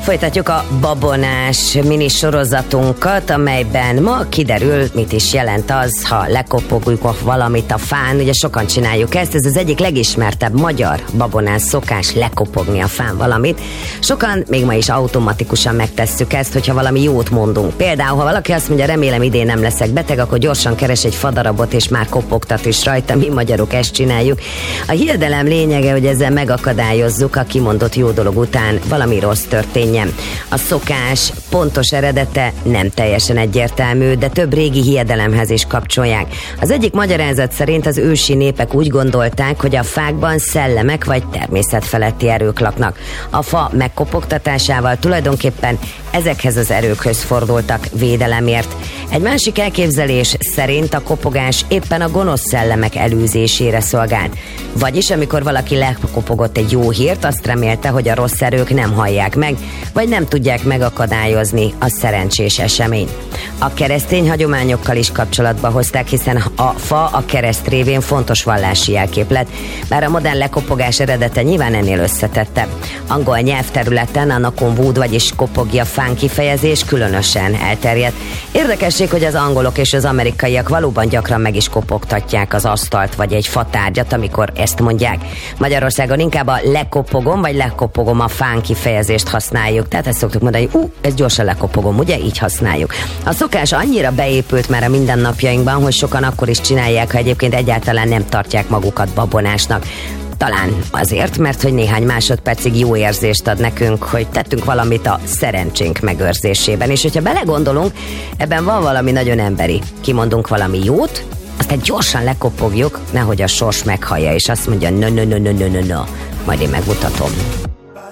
Folytatjuk a babonás minisorozatunkat, amelyben ma kiderül, mit is jelent az, ha lekopogjuk valamit a fán. Ugye sokan csináljuk ezt, ez az egyik legismertebb magyar babonás szokás, lekopogni a fán valamit. Sokan még ma is automatikusan megtesszük ezt, hogyha valami jót mondunk. Például, ha valaki azt mondja, remélem idén nem leszek beteg, akkor gyorsan keres egy fadarabot, és már kopogtat is rajta. Mi magyarok ezt csináljuk. A hiedelem lényege, hogy ezzel megakadályozzuk a kimondott jó dolog után valami rossz történjen. A szokás pontos eredete nem teljesen egyértelmű, de több régi hiedelemhez is kapcsolják. Az egyik magyarázat szerint az ősi népek úgy gondolták, hogy a fákban szellemek vagy természetfeletti erők laknak. A fa megkopogtatásával tulajdonképpen ezekhez az erőkhöz fordultak védelemért. Egy másik elképzelés szerint a kopogás éppen a gonosz szellemek elűzésére szolgált. Vagyis amikor valaki lekopogott egy jó hírt, azt remélte, hogy a rossz erők nem hallják meg, vagy nem tudják megakadályozni a szerencsés eseményt. A keresztény hagyományokkal is kapcsolatba hozták, hiszen a fa a kereszt révén fontos vallási jelképlet, bár a modern lekopogás eredete nyilván ennél összetettebb. Angol nyelvterületen a knock on wood, vagyis kopogja fán kifejezés különösen elterjedt. Érdekesség, hogy az angolok és az amerikaiak valóban gyakran meg is kopogtatják az asztalt vagy egy fatárgyat, amikor ezt mondják. Magyarországon inkább a lekopogom vagy lekopogom a fán kifejezést használjuk. Tehát ezt szoktuk mondani, ezt gyorsan lekopogom, ugye? Így használjuk. A szokás annyira beépült már a mindennapjainkban, hogy sokan akkor is csinálják, ha egyébként egyáltalán nem tartják magukat babonásnak. Talán azért, mert hogy néhány másodpercig jó érzést ad nekünk, hogy tettünk valamit a szerencsénk megőrzésében. És hogyha belegondolunk, ebben van valami nagyon emberi. Kimondunk valami jót, aztán gyorsan lekopogjuk, nehogy a sors meghallja, és azt mondja, no, majd én megmutatom.